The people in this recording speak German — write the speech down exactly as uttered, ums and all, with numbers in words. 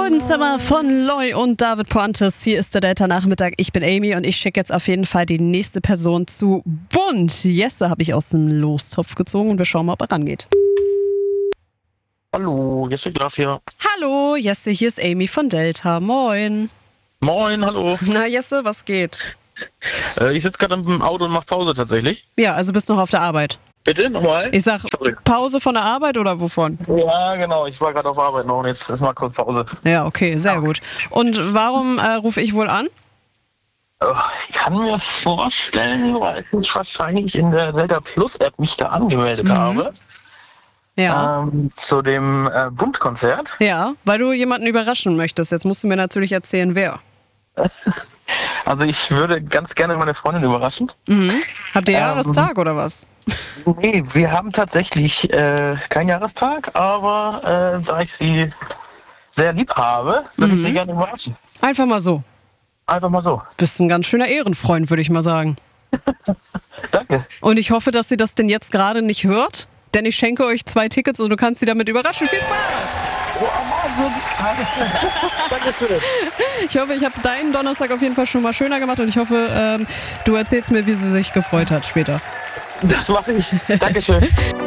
Wohnzimmer von Loy und David Pointes. Hier ist der Delta-Nachmittag. Ich bin Amy und ich schicke jetzt auf jeden Fall die nächste Person zu Bund. Jesse habe ich aus dem Lostopf gezogen und wir schauen mal, ob er rangeht. Hallo, Jesse Graf hier. Hallo, Jesse, hier ist Amy von Delta. Moin. Moin, hallo. Na Jesse, was geht? Äh, ich sitze gerade im Auto und mache Pause tatsächlich. Ja, also bist noch auf der Arbeit. Bitte, nochmal? Ich sag, Sorry. Pause von der Arbeit oder wovon? Ja, genau, ich war gerade auf Arbeit noch und jetzt ist mal kurz Pause. Ja, okay, sehr gut. Und warum äh, rufe ich wohl an? Oh, ich kann mir vorstellen, weil ich wahrscheinlich in der Delta Plus App mich da angemeldet Mhm. habe. Ja. Ähm, zu dem äh, Bund-Konzert. Ja, weil du jemanden überraschen möchtest. Jetzt musst du mir natürlich erzählen, wer. Also ich würde ganz gerne meine Freundin überraschen. Mhm. Habt ihr Ähm, Jahrestag oder was? Nee, wir haben tatsächlich äh, keinen Jahrestag, aber äh, da ich sie sehr lieb habe, würde Mhm. ich sie gerne überraschen. Einfach mal so. Einfach mal so. Bist ein ganz schöner Ehrenfreund, würde ich mal sagen. Danke. Und ich hoffe, dass sie das denn jetzt gerade nicht hört, denn ich schenke euch zwei Tickets und du kannst sie damit überraschen. Viel Spaß! Dankeschön. Ich hoffe, ich habe deinen Donnerstag auf jeden Fall schon mal schöner gemacht und ich hoffe, ähm, du erzählst mir, wie sie sich gefreut hat später. Das mache ich. Dankeschön.